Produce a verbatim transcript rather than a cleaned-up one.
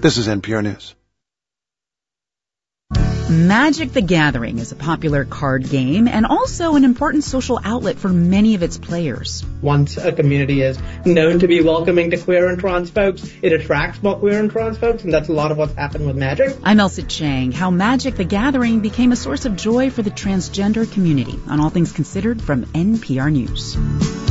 This is N P R News. Magic the Gathering is a popular card game and also an important social outlet for many of its players. Once a community is known to be welcoming to queer and trans folks, it attracts more queer and trans folks, and that's a lot of what's happened with Magic. I'm Elsa Chang. How Magic the Gathering became a source of joy for the transgender community on All Things Considered from N P R News.